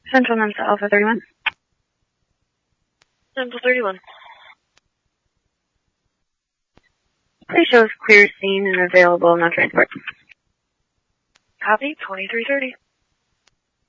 Central Mensa Alpha 31. Central 31. Please show us clear scene and available, no transport. Copy, 2330.